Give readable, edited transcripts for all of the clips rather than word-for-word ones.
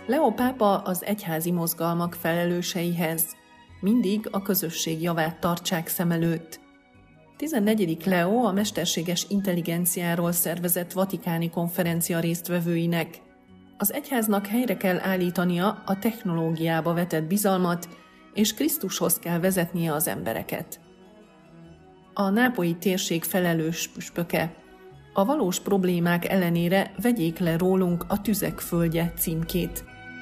Leó pápa az egyházi mozgalmak felelőseihez: mindig a közösség javát tartsák szem előtt. 14. Leó a mesterséges intelligenciáról szervezett vatikáni konferencia résztvevőinek: az egyháznak helyre kell állítania a technológiába vetett bizalmat, és Krisztushoz kell vezetnie az embereket. A nápolyi térség felelős püspöke: a valós problémák ellenére vegyék le rólunk a tüzek földje címkét.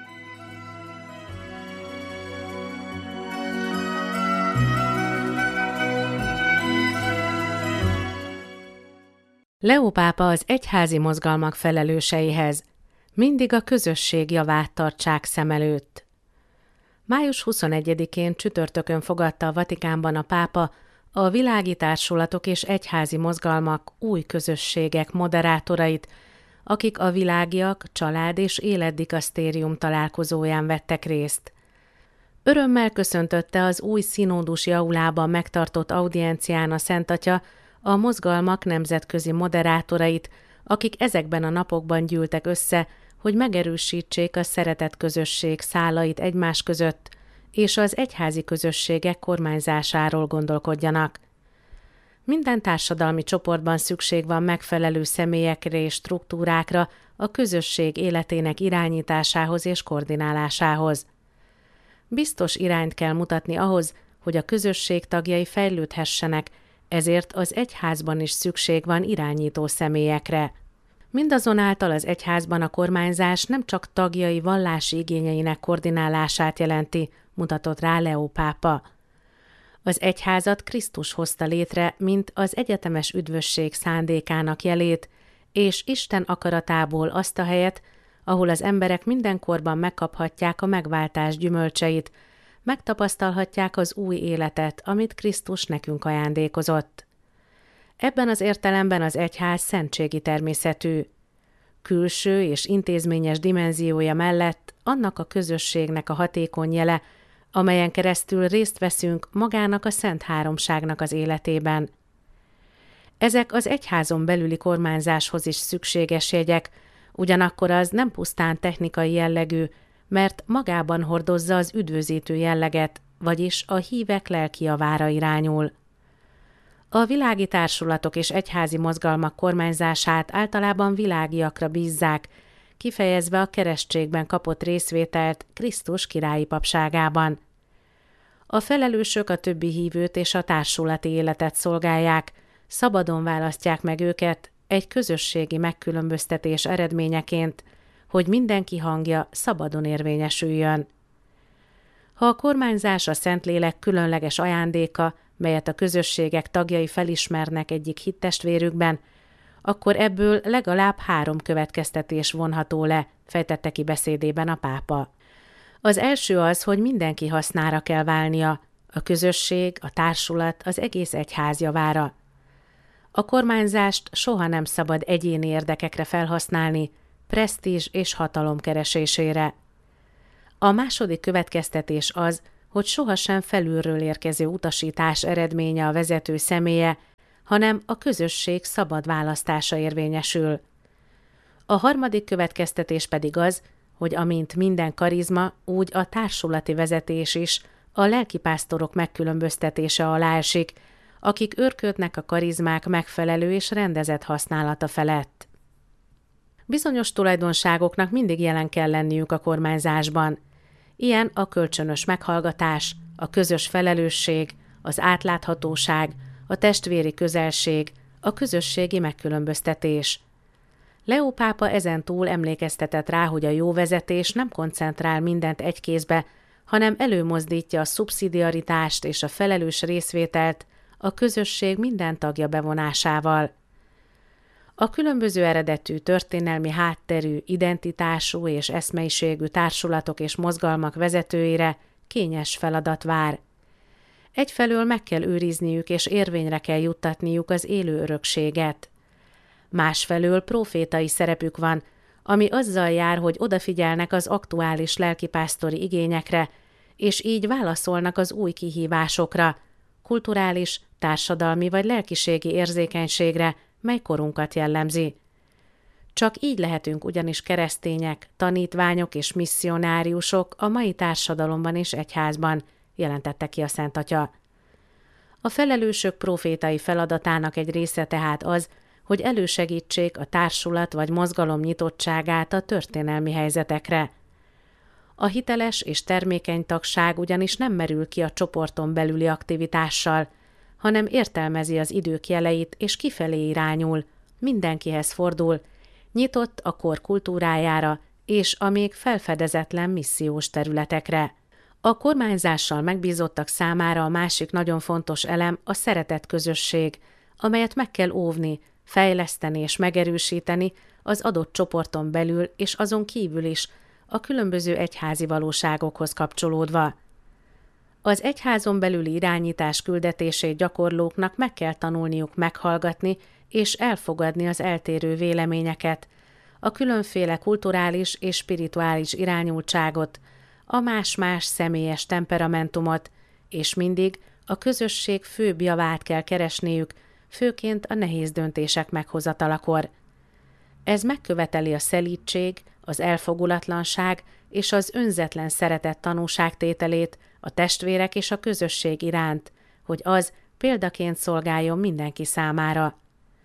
Leó pápa az egyházi mozgalmak felelőseihez: mindig a közösség javát tartsák szem előtt. Május 21-én csütörtökön fogadta a Vatikánban a pápa a világi társulatok és egyházi mozgalmak új közösségek moderátorait, akik a Világiak, Család és Életdikasztérium találkozóján vettek részt. Örömmel köszöntötte az új szinódusi aulában megtartott audiencián a Szent Atya a mozgalmak nemzetközi moderátorait, akik ezekben a napokban gyűltek össze, hogy megerősítsék a szeretet közösség szálait egymás között, és az egyházi közösségek kormányzásáról gondolkodjanak. Minden társadalmi csoportban szükség van megfelelő személyekre és struktúrákra a közösség életének irányításához és koordinálásához. Biztos irányt kell mutatni ahhoz, hogy a közösség tagjai fejlődhessenek, ezért az egyházban is szükség van irányító személyekre. Mindazonáltal az egyházban a kormányzás nem csak tagjai vallási igényeinek koordinálását jelenti, mutatott rá Leó pápa. Az egyházat Krisztus hozta létre, mint az egyetemes üdvösség szándékának jelét, és Isten akaratából azt a helyet, ahol az emberek mindenkorban megkaphatják a megváltás gyümölcseit, megtapasztalhatják az új életet, amit Krisztus nekünk ajándékozott. Ebben az értelemben az egyház szentségi természetű. Külső és intézményes dimenziója mellett annak a közösségnek a hatékony jele, amelyen keresztül részt veszünk magának a Szent Háromságnak az életében. Ezek az egyházon belüli kormányzáshoz is szükséges jegyek, ugyanakkor az nem pusztán technikai jellegű, mert magában hordozza az üdvözítő jelleget, vagyis a hívek lelki javára irányul. A világi társulatok és egyházi mozgalmak kormányzását általában világiakra bízzák, kifejezve a keresztségben kapott részvételt Krisztus királyi papságában. A felelősök a többi hívőt és a társulati életet szolgálják, szabadon választják meg őket egy közösségi megkülönböztetés eredményeként, hogy mindenki hangja szabadon érvényesüljön. Ha a kormányzás a Szentlélek különleges ajándéka, melyet a közösségek tagjai felismernek egyik hittestvérükben, akkor ebből legalább 3 következtetés vonható le, fejtette ki beszédében a pápa. Az első az, hogy mindenki hasznára kell válnia, a közösség, a társulat, az egész egyház javára. A kormányzást soha nem szabad egyéni érdekekre felhasználni, presztízs és hatalom keresésére. A második következtetés az, hogy sohasem felülről érkező utasítás eredménye a vezető személye, hanem a közösség szabad választása érvényesül. A harmadik következtetés pedig az, hogy amint minden karizma, úgy a társulati vezetés is a lelkipásztorok megkülönböztetése alá esik, akik őrködnek a karizmák megfelelő és rendezett használata felett. Bizonyos tulajdonságoknak mindig jelen kell lenniük a kormányzásban. Ilyen a kölcsönös meghallgatás, a közös felelősség, az átláthatóság, a testvéri közelség, a közösségi megkülönböztetés. Leó pápa ezentúl emlékeztetett rá, hogy a jó vezetés nem koncentrál mindent egy kézbe, hanem előmozdítja a szubszidiaritást és a felelős részvételt a közösség minden tagja bevonásával. A különböző eredetű, történelmi hátterű, identitású és eszmeiségű társulatok és mozgalmak vezetőire kényes feladat vár. Egyfelől meg kell őrizniük és érvényre kell juttatniuk az élő örökséget. Másfelől profétai szerepük van, ami azzal jár, hogy odafigyelnek az aktuális lelkipásztori igényekre, és így válaszolnak az új kihívásokra, kulturális, társadalmi vagy lelkiségi érzékenységre, mely korunkat jellemzi. Csak így lehetünk ugyanis keresztények, tanítványok és misszionáriusok a mai társadalomban és egyházban, jelentette ki a Szent Atya. A felelősök profétai feladatának egy része tehát az, hogy elősegítsék a társulat vagy mozgalom nyitottságát a történelmi helyzetekre. A hiteles és termékeny tagság ugyanis nem merül ki a csoporton belüli aktivitással, hanem értelmezi az idők jeleit és kifelé irányul, mindenkihez fordul, nyitott a kor kultúrájára és a még felfedezetlen missziós területekre. A kormányzással megbízottak számára a másik nagyon fontos elem a szeretett közösség, amelyet meg kell óvni, fejleszteni és megerősíteni az adott csoporton belül és azon kívül is, a különböző egyházi valóságokhoz kapcsolódva. Az egyházon belüli irányítás küldetését gyakorlóknak meg kell tanulniuk meghallgatni és elfogadni az eltérő véleményeket, a különféle kulturális és spirituális irányultságot, a más-más személyes temperamentumot, és mindig a közösség főbb javát kell keresniük, főként a nehéz döntések meghozatalakor. Ez megköveteli a szelídség, az elfogulatlanság és az önzetlen szeretet tanúságtételét a testvérek és a közösség iránt, hogy az példaként szolgáljon mindenki számára.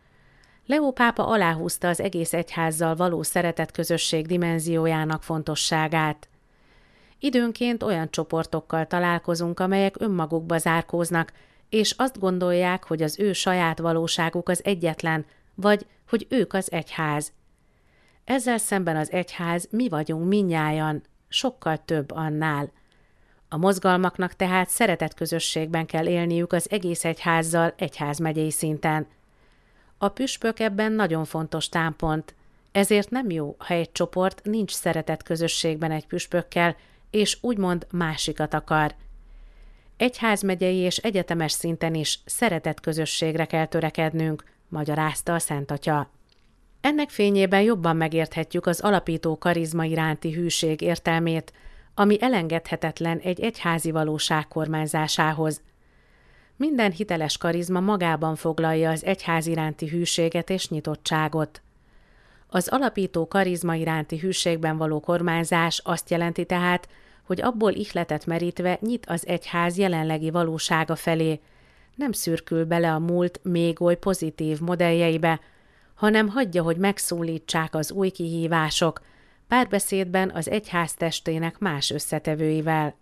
Leó pápa aláhúzta az egész egyházzal való szeretet közösség dimenziójának fontosságát. Időnként olyan csoportokkal találkozunk, amelyek önmagukba zárkóznak, és azt gondolják, hogy az ő saját valóságuk az egyetlen, vagy hogy ők az egyház. Ezzel szemben az egyház mi vagyunk mindnyájan, sokkal több annál. A mozgalmaknak tehát szeretett közösségben kell élniük az egész egyházzal egyházmegyei szinten. A püspök ebben nagyon fontos támpont, ezért nem jó, ha egy csoport nincs szeretett közösségben egy püspökkel, és úgymond másikat akar. Egyházmegyei és egyetemes szinten is szeretett közösségre kell törekednünk, magyarázta a Szent Atya. Ennek fényében jobban megérthetjük az alapító karizma iránti hűség értelmét, ami elengedhetetlen egy egyházi valóság kormányzásához. Minden hiteles karizma magában foglalja az egyház iránti hűséget és nyitottságot. Az alapító karizma iránti hűségben való kormányzás azt jelenti tehát, hogy abból ihletet merítve nyit az egyház jelenlegi valósága felé, nem szürkül bele a múlt még oly pozitív modelljeibe, hanem hagyja, hogy megszólítsák az új kihívások, párbeszédben az egyház testének más összetevőivel.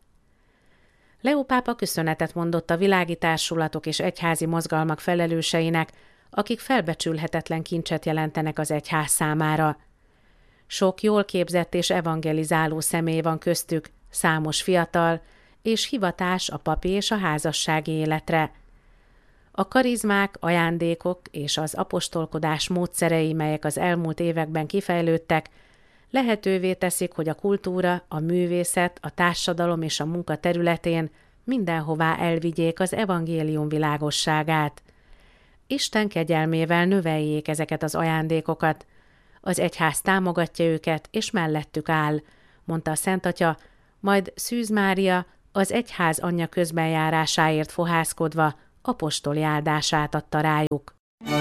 Leó pápa köszönetet mondott a világi társulatok és egyházi mozgalmak felelőseinek, akik felbecsülhetetlen kincset jelentenek az egyház számára. Sok jól képzett és evangelizáló személy van köztük, számos fiatal, és hivatás a papi és a házassági életre. A karizmák, ajándékok és az apostolkodás módszerei, melyek az elmúlt években kifejlődtek, lehetővé teszik, hogy a kultúra, a művészet, a társadalom és a munka területén mindenhová elvigyék az evangélium világosságát. Isten kegyelmével növeljék ezeket az ajándékokat. Az egyház támogatja őket, és mellettük áll, mondta a Szent Atya, majd Szűz Mária az egyház anyja közbenjárásáért fohászkodva apostoli áldását adta rájuk.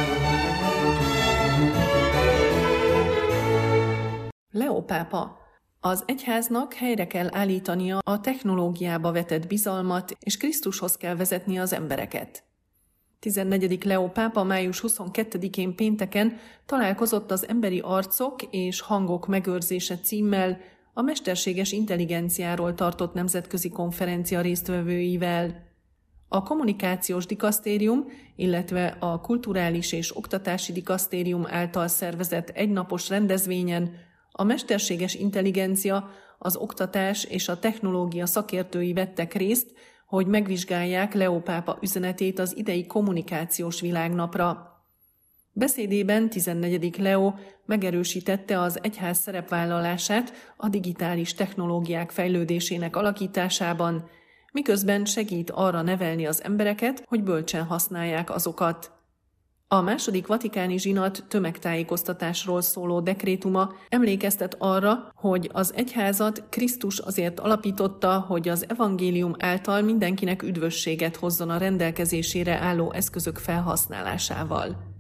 Leó pápa: az egyháznak helyre kell állítania a technológiába vetett bizalmat, és Krisztushoz kell vezetni az embereket. 14. Leó pápa május 22-én pénteken találkozott az emberi arcok és hangok megőrzése címmel a mesterséges intelligenciáról tartott nemzetközi konferencia résztvevőivel. A kommunikációs dikasztérium, illetve a kulturális és oktatási dikasztérium által szervezett egynapos rendezvényen a mesterséges intelligencia, az oktatás és a technológia szakértői vettek részt, hogy megvizsgálják Leó pápa üzenetét az idei kommunikációs világnapra. Beszédében 14. Leó megerősítette az egyház szerepvállalását a digitális technológiák fejlődésének alakításában, miközben segít arra nevelni az embereket, hogy bölcsen használják azokat. A második vatikáni zsinat tömegtájékoztatásról szóló dekrétuma emlékeztet arra, hogy az egyházat Krisztus azért alapította, hogy az evangélium által mindenkinek üdvösséget hozzon a rendelkezésére álló eszközök felhasználásával.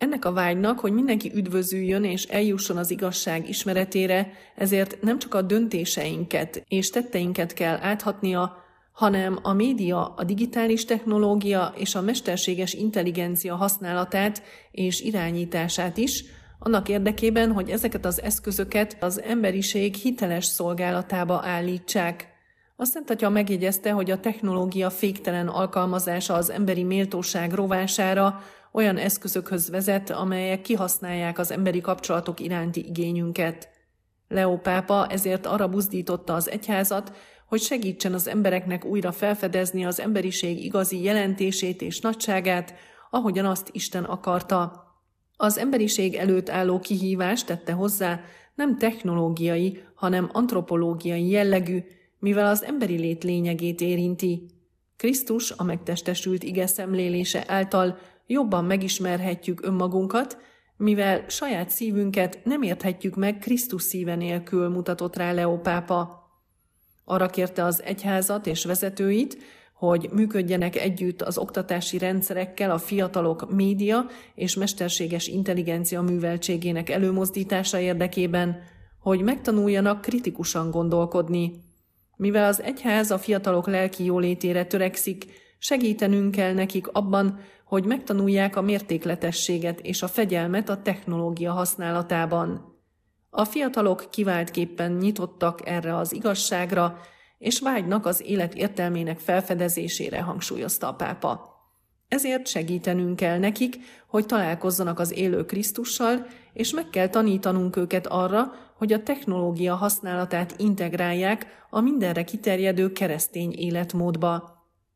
Ennek a vágynak, hogy mindenki üdvözüljön és eljusson az igazság ismeretére, ezért nem csak a döntéseinket és tetteinket kell áthatnia, hanem a média, a digitális technológia és a mesterséges intelligencia használatát és irányítását is, annak érdekében, hogy ezeket az eszközöket az emberiség hiteles szolgálatába állítsák. A Szent Atya megjegyezte, hogy a technológia féktelen alkalmazása az emberi méltóság rovására olyan eszközökhöz vezet, amelyek kihasználják az emberi kapcsolatok iránti igényünket. Leó pápa ezért arra buzdította az egyházat, hogy segítsen az embereknek újra felfedezni az emberiség igazi jelentését és nagyságát, ahogyan azt Isten akarta. Az emberiség előtt álló kihívás, tette hozzá, nem technológiai, hanem antropológiai jellegű, mivel az emberi lét lényegét érinti. Krisztus, a megtestesült ige szemlélése által jobban megismerhetjük önmagunkat, mivel saját szívünket nem érthetjük meg Krisztus szíve nélkül, mutatott rá Leó pápa. Arra kérte az egyházat és vezetőit, hogy működjenek együtt az oktatási rendszerekkel a fiatalok média és mesterséges intelligencia műveltségének előmozdítása érdekében, hogy megtanuljanak kritikusan gondolkodni. Mivel az egyház a fiatalok lelki jólétére törekszik, segítenünk kell nekik abban, hogy megtanulják a mértékletességet és a fegyelmet a technológia használatában. A fiatalok kiváltképpen nyitottak erre az igazságra, és vágynak az élet értelmének felfedezésére, hangsúlyozta a pápa. Ezért segítenünk kell nekik, hogy találkozzanak az élő Krisztussal, és meg kell tanítanunk őket arra, hogy a technológia használatát integrálják a mindenre kiterjedő keresztény életmódba.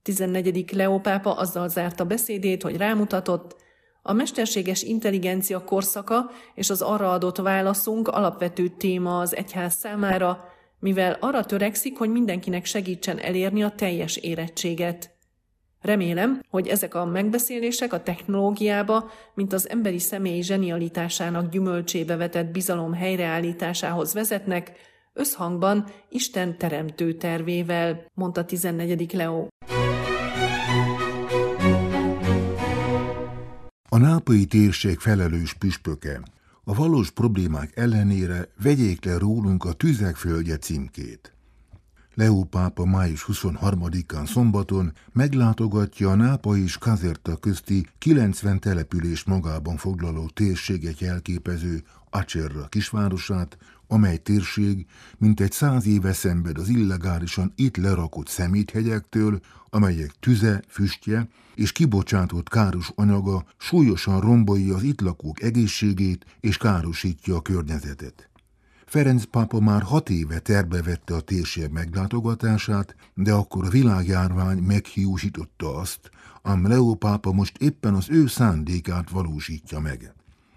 14. Leó pápa azzal zárta beszédét, hogy rámutatott, a mesterséges intelligencia korszaka és az arra adott válaszunk alapvető téma az egyház számára, mivel arra törekszik, hogy mindenkinek segítsen elérni a teljes érettséget. Remélem, hogy ezek a megbeszélések a technológiába, mint az emberi személy zsenialitásának gyümölcsébe vetett bizalom helyreállításához vezetnek, összhangban Isten teremtő tervével, mondta 14. Leó. A nápolyi térség felelős püspöke. A valós problémák ellenére vegyék le rólunk a tüzek földje címkét. Leó pápa május 23-án szombaton meglátogatja a Nápoly és Caserta közti 90 település magában foglaló térséget jelképező Acerra kisvárosát, amely térség mintegy 100 éve szenved az illegálisan itt lerakott szeméthegyektől, amelyek tüze, füstje és kibocsátott káros anyaga súlyosan rombolja az itt lakók egészségét és károsítja a környezetet. Ferenc pápa már 6 éve tervbe vette a térség meglátogatását, de akkor a világjárvány meghiúsította azt, ám Leó pápa most éppen az ő szándékát valósítja meg.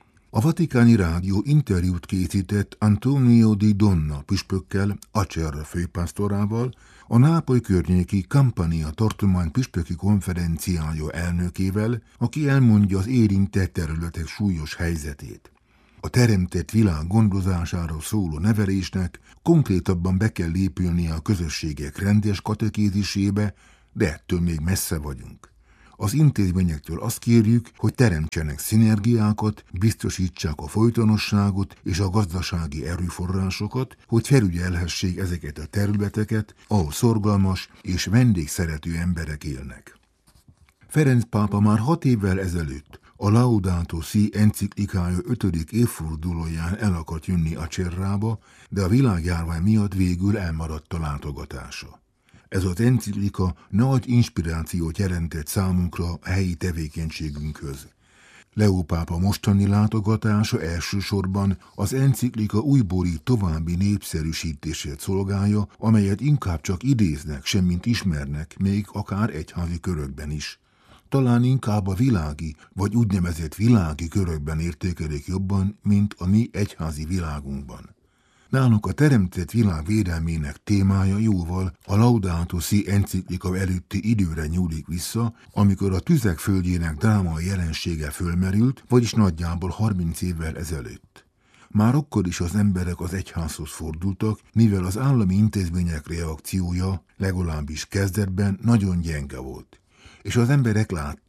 A Vatikáni Rádió interjút készített Antonio di Donna püspökkel, Acerra főpásztorával, a Nápoly környéki Campania tartomány püspöki konferenciája elnökével, aki elmondja az érintett területek súlyos helyzetét. A teremtett világ gondozásáról szóló nevelésnek konkrétabban be kell lépülnie a közösségek rendes katekézisébe, de ettől még messze vagyunk. Az intézményektől azt kérjük, hogy teremtsenek szinergiákat, biztosítsák a folytonosságot és a gazdasági erőforrásokat, hogy felügyelhessék ezeket a területeket, ahol szorgalmas és vendégszerető emberek élnek. Ferenc pápa már 6 évvel ezelőtt a Laudato Si enciklikája 5. évfordulóján el akart jönni Acerrába, de a világjárvány miatt végül elmaradt a látogatása. Ez az enciklika nagy inspirációt jelentett számunkra a helyi tevékenységünkhöz. Leó pápa mostani látogatása elsősorban az enciklika újbóli további népszerűsítését szolgálja, amelyet inkább csak idéznek, semmint ismernek, még akár egyházi körökben is. Talán inkább a világi, vagy úgynevezett világi körökben értékelik jobban, mint a mi egyházi világunkban. Nálunk a teremtett világ védelmének témája jóval a Laudato Si enciklika előtti időre nyúlik vissza, amikor a tüzek földjének drámai jelensége fölmerült, vagyis nagyjából 30 évvel ezelőtt. Már akkor is az emberek az egyházhoz fordultak, mivel az állami intézmények reakciója legalábbis kezdetben nagyon gyenge volt. És az emberek látták,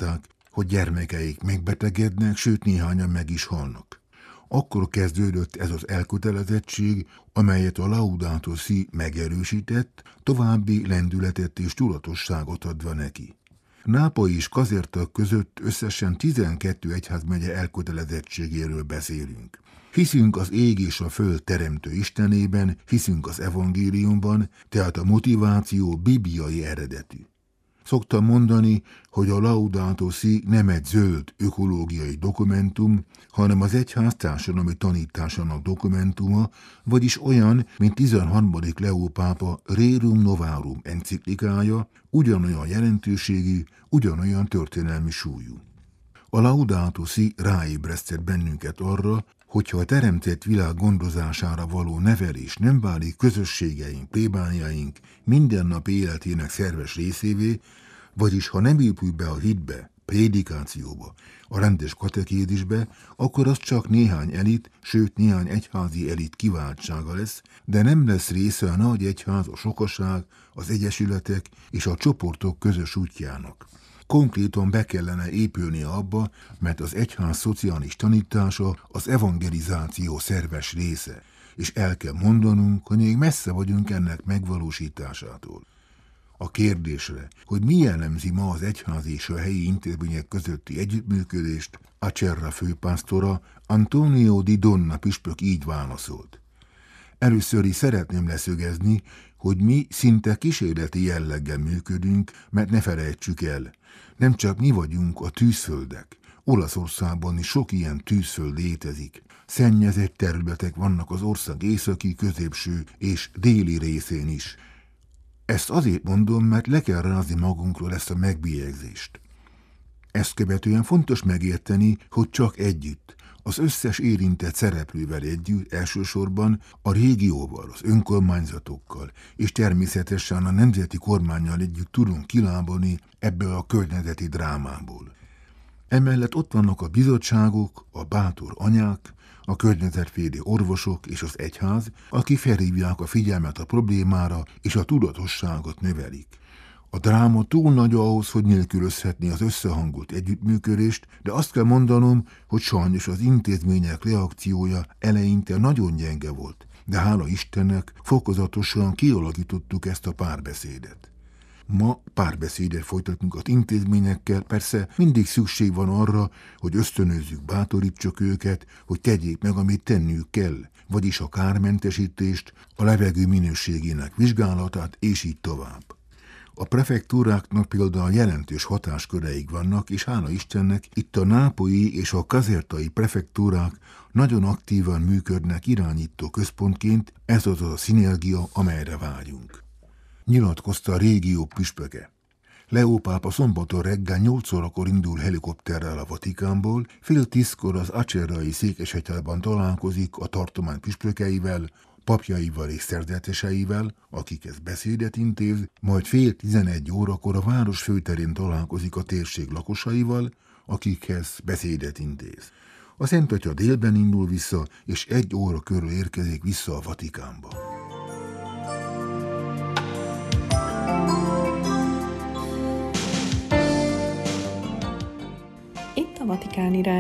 hogy gyermekeik megbetegednek, sőt néhányan meg is halnak. Akkor kezdődött ez az elkötelezettség, amelyet a Laudato Si megerősített, további lendületet és tudatosságot adva neki. Nápolyi és Caserta között összesen 12 egyházmegye elkötelezettségéről beszélünk. Hiszünk az ég és a föld teremtő Istenében, hiszünk az evangéliumban, tehát a motiváció bibliai eredetű. Szoktam mondani, hogy a Laudato Si nem egy zöld ökológiai dokumentum, hanem az egyház társadalmi tanításának dokumentuma, vagyis olyan, mint 13. Leó pápa Rerum Novarum enciklikája, ugyanolyan jelentőségű, ugyanolyan történelmi súlyú. A Laudato Si ráébresztett bennünket arra, hogyha a teremtett világ gondozására való nevelés nem válik közösségeink, plébániaink mindennapi életének szerves részévé, vagyis ha nem épül be a hitbe, prédikációba, a rendes katekézisbe, akkor az csak néhány elit, sőt néhány egyházi elit kiváltsága lesz, de nem lesz része a nagy egyház, a sokaság, az egyesületek és a csoportok közös útjának. Konkrétan be kellene épülnie abba, mert az egyház szociális tanítása az evangelizáció szerves része, és el kell mondanunk, hogy még messze vagyunk ennek megvalósításától. A kérdésre, hogy mi jellemzi ma az egyház és a helyi intézmények közötti együttműködést, Acerra főpásztora Antonio Di Donna püspök így válaszolt. Először is szeretném leszögezni, hogy mi szinte kísérleti jelleggel működünk, mert ne felejtsük el, nem csak mi vagyunk a tűzföldek. Olaszországban is sok ilyen tűzföld létezik. Szennyezett területek vannak az ország északi, középső és déli részén is. Ezt azért mondom, mert le kell rázni magunkról ezt a megbélyegzést. Ezt követően fontos megérteni, hogy csak együtt, az összes érintett szereplővel együtt, elsősorban a régióval, az önkormányzatokkal, és természetesen a nemzeti kormánnyal együtt tudunk kilábalni ebből a környezeti drámából. Emellett ott vannak a bizottságok, a bátor anyák, a környezetvédő orvosok és az egyház, akik felhívják a figyelmet a problémára és a tudatosságot növelik. A dráma túl nagy ahhoz, hogy nélkülözhetné az összehangolt együttműködést, de azt kell mondanom, hogy sajnos az intézmények reakciója eleinte nagyon gyenge volt, de hála Istennek fokozatosan kialakítottuk ezt a párbeszédet. Ma párbeszédet folytatunk az intézményekkel, persze mindig szükség van arra, hogy ösztönözzük, bátorítsuk őket, hogy tegyék meg, amit tenniük kell, vagyis a kármentesítést, a levegő minőségének vizsgálatát, és így tovább. A prefektúráknak például jelentős hatásköreik vannak, és hála Istennek itt a nápolyi és a casertai prefektúrák nagyon aktívan működnek irányító központként, ez az a szinergia, amelyre vágyunk. Nyilatkozta a régió püspöke. Leó pápa szombaton reggel 8 órakor indul helikopterrel a Vatikánból, 9:30 az acerrai székesegyházban találkozik a tartomány püspökeivel, papjaival és szerzeteseivel, akikhez beszédet intéz, majd 10:30 órakor a város főterén találkozik a térség lakosaival, akikhez beszédet intéz. A Szent Atya délben indul vissza, és 1 óra körül érkezik vissza a Vatikánba. Itt a Vatikán irány.